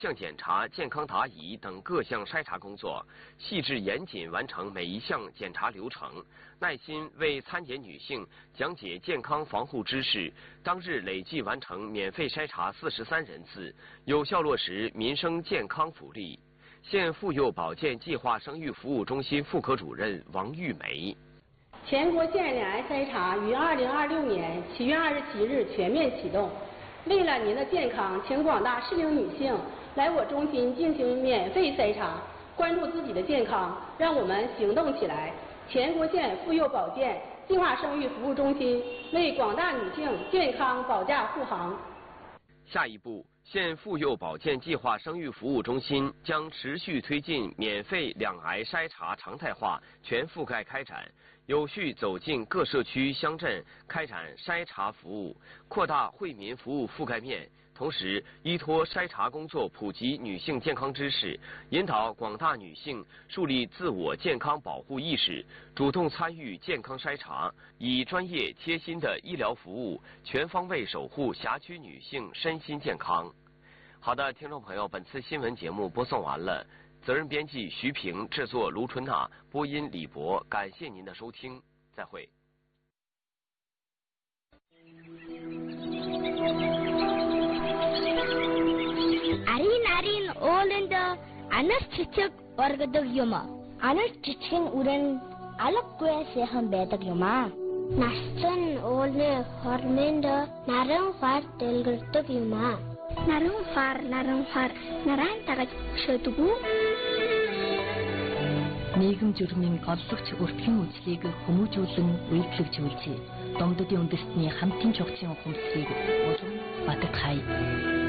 项检查、健康答疑等各项筛查工作，细致严谨完成每一项检查流程，耐心为参检女性讲解健康防护知识。当日累计完成免费筛查43人次，有效落实民生健康福利。县妇幼保健计划生育服务中心妇科主任王玉梅。 全国腺样癌筛查于2026年7月27日全面启动。为了您的健康，请广大适龄女性来我中心进行免费筛查，关注自己的健康，让我们行动起来。全国县妇幼保健计划生育服务中心为广大女性健康保驾护航。 下一步，县妇幼保健计划生育服务中心将持续推进免费两癌筛查常态化全覆盖开展，有序走进各社区乡镇，开展筛查服务，扩大惠民服务覆盖面。同时，依托筛查工作普及女性健康知识，引导广大女性树立自我健康保护意识，主动参与健康筛查，以专业贴心的医疗服务，全方位守护辖区女性身心健康。好的，听众朋友，本次新闻节目播送完了，责任编辑徐平，制作卢春娜，播音李博，感谢您的收听，再会。 Арин ууланд анас чичиг оргодог юм. Анас чичгийн үрэн алгагүй сайхан байдаг юм аа. Насцэн уулны хормонд наран фар дэлгэрдэг юм аа. Наран фар наран тагаж өшөөдөг үү? Нийгэм журмын голлогч өртгөн үзлийг хүмүүжүүлэн үйлчлэгжүүлжээ. Домдодын үндэстний хамтын чухлын ухамсарыг уран батгахай.